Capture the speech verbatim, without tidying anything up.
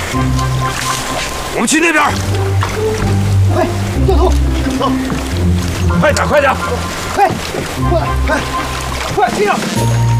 我们去那边。 快，掉头，走， 快点，快点， 快，过来，快，快，这样。